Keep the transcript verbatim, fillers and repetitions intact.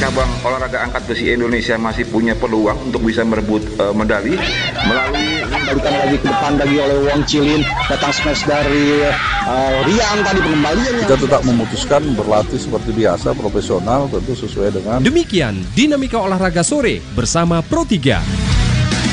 cabang olahraga angkat besi Indonesia masih punya peluang untuk bisa merebut uh, medali melalui balikan lagi ke depan lagi oleh Wong Cilin, datang smash dari uh, Rian tadi pengembaliannya. Kita tetap memutuskan berlatih seperti biasa, profesional, tentu sesuai dengan. Demikian Dinamika Olahraga Sore bersama Pro tiga.